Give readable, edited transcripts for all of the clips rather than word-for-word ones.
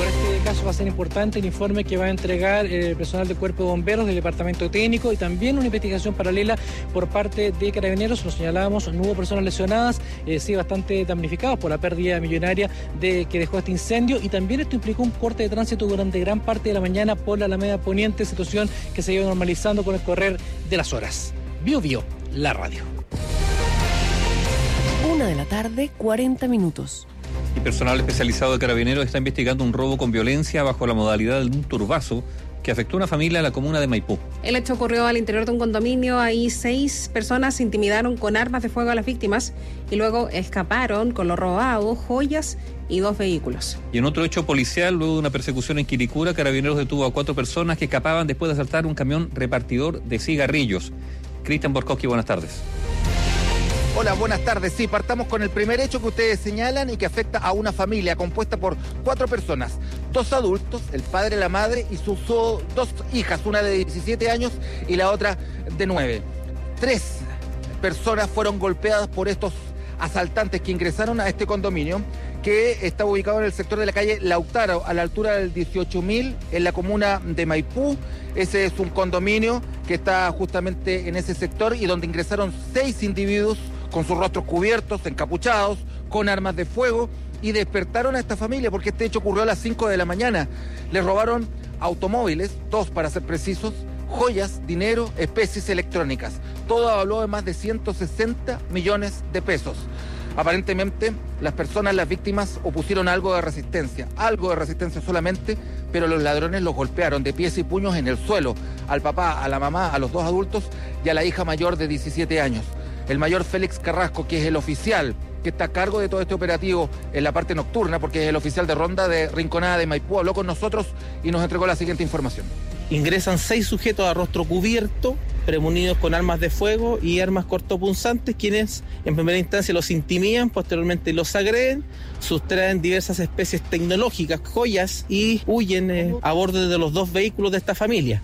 Este caso va a ser importante el informe que va a entregar el personal del Cuerpo de Bomberos, del Departamento Técnico y también una investigación paralela por parte de Carabineros. Lo señalábamos, no hubo personas lesionadas, sí bastante damnificadas por la pérdida millonaria que dejó este incendio, y también esto implicó un corte de tránsito durante gran parte de la mañana por la Alameda Poniente, situación que se iba normalizando con el correr de las horas. Bio, la radio. 1:40 p.m. Y personal especializado de Carabineros está investigando un robo con violencia bajo la modalidad de un turbazo que afectó a una familia en la comuna de Maipú. El hecho ocurrió al interior de un condominio. Ahí 6 personas intimidaron con armas de fuego a las víctimas y luego escaparon con lo robado, joyas y 2 vehículos. Y en otro hecho policial, luego de una persecución en Quilicura, Carabineros detuvo a 4 personas que escapaban después de asaltar un camión repartidor de cigarrillos. Cristian Borkowski, buenas tardes. Hola, buenas tardes. Sí, partamos con el primer hecho que ustedes señalan y que afecta a una familia compuesta por 4 personas, 2 adultos, el padre, la madre y sus 2 hijas, una de 17 años y la otra de 9. 3 personas fueron golpeadas por estos asaltantes que ingresaron a este condominio, que está ubicado en el sector de la calle Lautaro, a la altura del 18.000, en la comuna de Maipú. Ese es un condominio que está justamente en ese sector y donde ingresaron 6 individuos con sus rostros cubiertos, encapuchados, con armas de fuego, y despertaron a esta familia porque este hecho ocurrió a las 5 de la mañana. Les robaron automóviles, 2 para ser precisos, joyas, dinero, especies electrónicas. Todo habló de más de 160 millones de pesos. Aparentemente, las víctimas, opusieron algo de resistencia solamente, pero los ladrones los golpearon de pies y puños en el suelo, al papá, a la mamá, a los 2 adultos y a la hija mayor de 17 años. El mayor Félix Carrasco, que es el oficial que está a cargo de todo este operativo en la parte nocturna, porque es el oficial de ronda de Rinconada de Maipú, habló con nosotros y nos entregó la siguiente información. Ingresan 6 sujetos a rostro cubierto, premunidos con armas de fuego y armas cortopunzantes, quienes en primera instancia los intimidan, posteriormente los agreden, sustraen diversas especies tecnológicas, joyas, y huyen a bordo de los 2 vehículos de esta familia.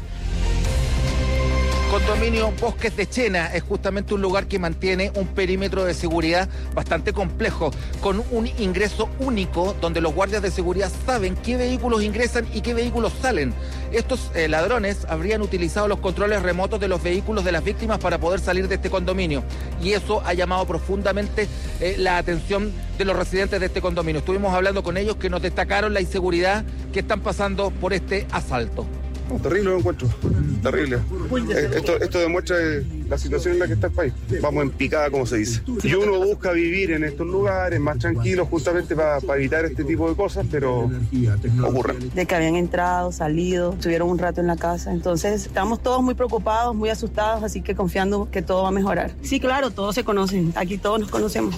Condominio Bosques de Chena es justamente un lugar que mantiene un perímetro de seguridad bastante complejo, con un ingreso único donde los guardias de seguridad saben qué vehículos ingresan y qué vehículos salen. Estos ladrones habrían utilizado los controles remotos de los vehículos de las víctimas para poder salir de este condominio, y eso ha llamado profundamente la atención de los residentes de este condominio. Estuvimos hablando con ellos, que nos destacaron la inseguridad que están pasando por este asalto. Terrible lo encuentro, terrible. Esto demuestra la situación en la que está el país. Vamos en picada, como se dice. Y uno busca vivir en estos lugares más tranquilos justamente para evitar este tipo de cosas, pero ocurre. De que habían entrado, salido, estuvieron un rato en la casa. Entonces estamos todos muy preocupados, muy asustados, así que confiando que todo va a mejorar. Sí, claro, todos se conocen, aquí todos nos conocemos.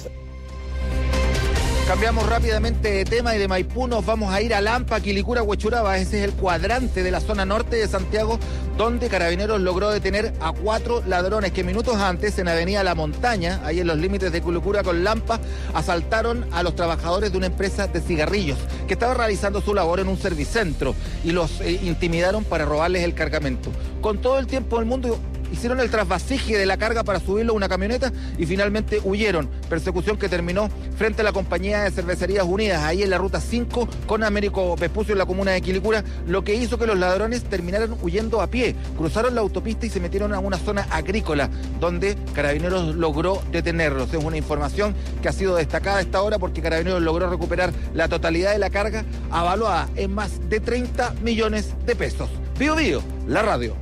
Cambiamos rápidamente de tema y de Maipú nos vamos a ir a Lampa, Quilicura, Huechuraba. Ese es el cuadrante de la zona norte de Santiago, donde Carabineros logró detener a 4 ladrones que minutos antes, en Avenida La Montaña, ahí en los límites de Quilicura con Lampa, asaltaron a los trabajadores de una empresa de cigarrillos que estaba realizando su labor en un servicentro, y los intimidaron para robarles el cargamento. Con todo el tiempo del mundo hicieron el trasvasije de la carga para subirlo a una camioneta y finalmente huyeron. Persecución que terminó frente a la compañía de Cervecerías Unidas, ahí en la ruta 5 con Américo Vespucio, en la comuna de Quilicura, lo que hizo que los ladrones terminaran huyendo a pie. Cruzaron la autopista y se metieron a una zona agrícola, donde Carabineros logró detenerlos. Es una información que ha sido destacada a esta hora porque Carabineros logró recuperar la totalidad de la carga, avaluada en más de 30 millones de pesos. Bio, la radio.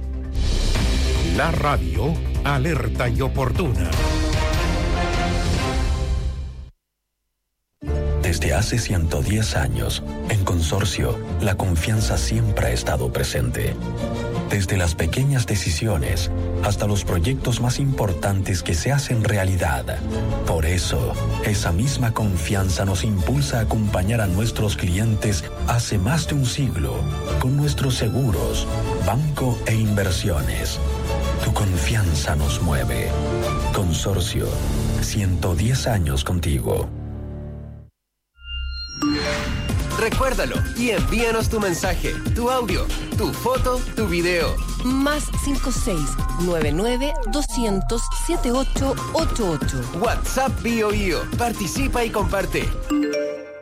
La radio, alerta y oportuna. Desde hace 110 años, en Consorcio, la confianza siempre ha estado presente. Desde las pequeñas decisiones hasta los proyectos más importantes que se hacen realidad. Por eso, esa misma confianza nos impulsa a acompañar a nuestros clientes hace más de un siglo con nuestros seguros, banco e inversiones. Tu confianza nos mueve. Consorcio, 110 años contigo. Recuérdalo y envíanos tu mensaje, tu audio, tu foto, tu video. Más 56-99-200-7888. WhatsApp Bio. Participa y comparte.